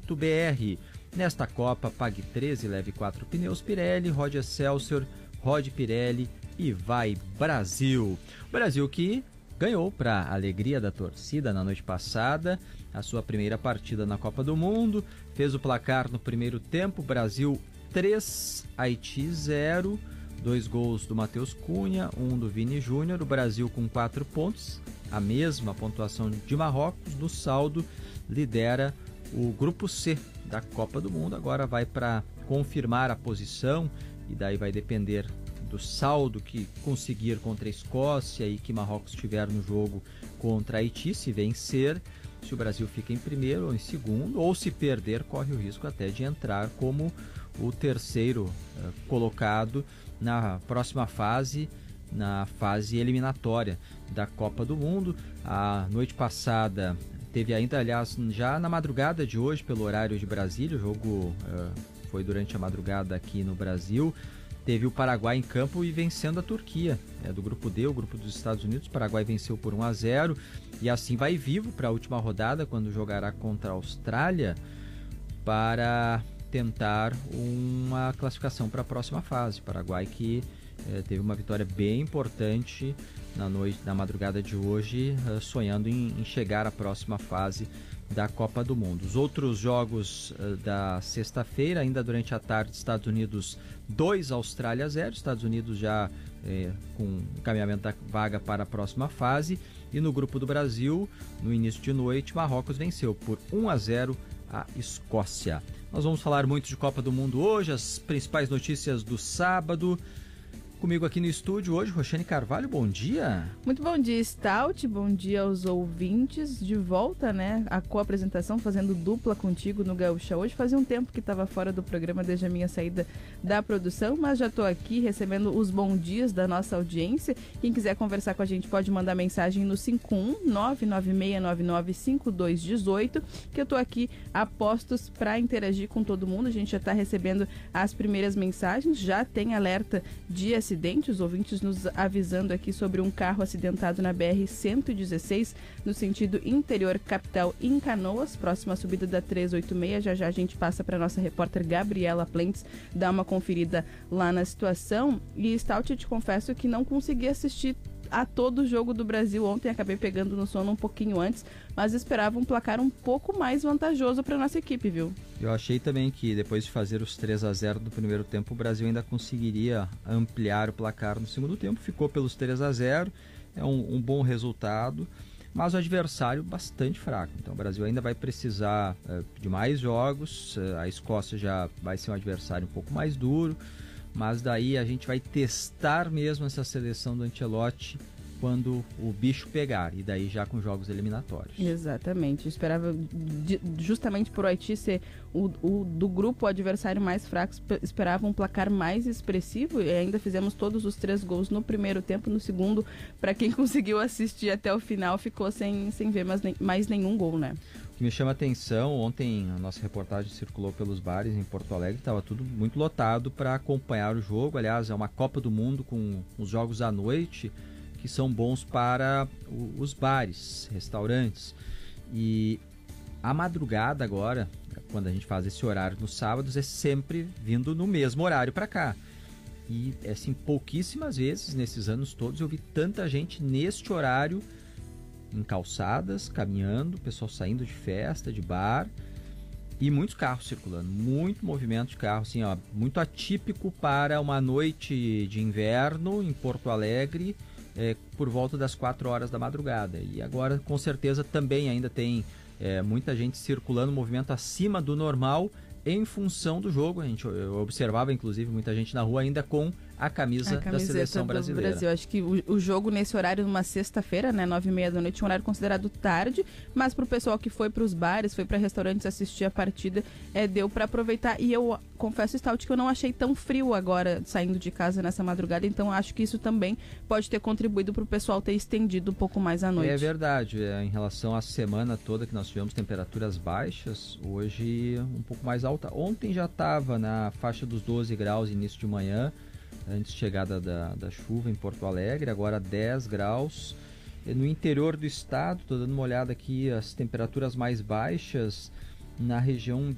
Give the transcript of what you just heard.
Nesta Copa, pague 13 e leve 4 pneus Pirelli, rode Excelsior, rode Pirelli e vai Brasil. O Brasil que ganhou para a alegria da torcida na noite passada, a sua primeira partida na Copa do Mundo, fez o placar no primeiro tempo, Brasil 3, Haiti 0, 2 gols do Matheus Cunha, 1 do Vini Júnior, o Brasil com 4 pontos, a mesma pontuação de Marrocos, no saldo lidera o grupo C da Copa do Mundo, agora vai para confirmar a posição e daí vai depender do saldo que conseguir contra a Escócia e que Marrocos tiver no jogo contra a Haiti. Se vencer, se o Brasil fica em primeiro ou em segundo, ou se perder, corre o risco até de entrar como o terceiro colocado na próxima fase, na fase eliminatória da Copa do Mundo. A noite passada teve ainda, aliás, já na madrugada de hoje, pelo horário de Brasília, o jogo foi durante a madrugada aqui no Brasil, teve o Paraguai em campo e vencendo a Turquia, do grupo D, o grupo dos Estados Unidos. O Paraguai venceu por 1-0 e assim vai vivo para a última rodada, quando jogará contra a Austrália, para tentar uma classificação para a próxima fase. O Paraguai que teve uma vitória bem importante na madrugada de hoje, sonhando em chegar à próxima fase da Copa do Mundo. Os outros jogos da sexta-feira, ainda durante a tarde, Estados Unidos 2, Austrália 0, Estados Unidos já com encaminhamento da vaga para a próxima fase, e no grupo do Brasil, no início de noite, Marrocos venceu por 1-0 a Escócia. Nós vamos falar muito de Copa do Mundo hoje, as principais notícias do sábado. Comigo aqui no estúdio hoje, Roxane Carvalho, bom dia. Muito bom dia, Stout, bom dia aos ouvintes, de volta, né, a co-apresentação, fazendo dupla contigo no Gaúcha hoje. Fazia um tempo que estava fora do programa desde a minha saída da produção, mas já estou aqui recebendo os bons dias da nossa audiência. Quem quiser conversar com a gente pode mandar mensagem no 51996995218, que eu estou aqui a postos para interagir com todo mundo. A gente já está recebendo as primeiras mensagens, já tem alerta de acidente, os ouvintes nos avisando aqui sobre um carro acidentado na BR-116, no sentido interior capital em Canoas, próxima à subida da 386. Já já a gente passa para a nossa repórter Gabriela Plentes dar uma conferida lá na situação. E, Stout, eu te confesso que não consegui assistir a todo o jogo do Brasil ontem, acabei pegando no sono um pouquinho antes, mas esperava um placar um pouco mais vantajoso para nossa equipe, viu? Eu achei também que depois de fazer os 3-0 do primeiro tempo, o Brasil ainda conseguiria ampliar o placar no segundo tempo, ficou pelos 3-0, é um bom resultado, mas o adversário bastante fraco, então o Brasil ainda vai precisar de mais jogos, a Escócia já vai ser um adversário um pouco mais duro, mas daí a gente vai testar mesmo essa seleção do Ancelotti quando o bicho pegar, e daí já com jogos eliminatórios. Exatamente, eu esperava justamente por o Haiti ser o do grupo o adversário mais fraco, esperava um placar mais expressivo, e ainda fizemos todos os 3 gols no primeiro tempo. No segundo, para quem conseguiu assistir até o final, ficou sem ver mais nenhum gol, né? O que me chama a atenção, ontem a nossa reportagem circulou pelos bares em Porto Alegre, estava tudo muito lotado para acompanhar o jogo. Aliás, é uma Copa do Mundo com os jogos à noite, que são bons para os bares, restaurantes. E a madrugada agora, quando a gente faz esse horário nos sábados, é sempre vindo no mesmo horário para cá. E assim, pouquíssimas vezes nesses anos todos eu vi tanta gente neste horário, em calçadas, caminhando, pessoal saindo de festa, de bar, e muitos carros circulando, muito movimento de carro, assim, ó, muito atípico para uma noite de inverno em Porto Alegre, por volta das 4 horas da madrugada. E agora, com certeza, também ainda tem muita gente circulando, movimento acima do normal, em função do jogo. Eu observava, inclusive, muita gente na rua ainda com a camisa da seleção brasileira. Brasil. Acho que o jogo nesse horário, numa sexta-feira, né, 9h30 da noite, um horário considerado tarde, mas pro pessoal que foi pros bares, foi para restaurantes assistir a partida, deu para aproveitar. E eu confesso, Stout, que eu não achei tão frio agora saindo de casa nessa madrugada, então acho que isso também pode ter contribuído pro pessoal ter estendido um pouco mais a noite. É verdade, em relação à semana toda que nós tivemos temperaturas baixas, hoje um pouco mais alta. Ontem já estava na faixa dos 12 graus início de manhã, antes de chegada da chuva em Porto Alegre, agora 10 graus. No interior do estado, estou dando uma olhada aqui, as temperaturas mais baixas na região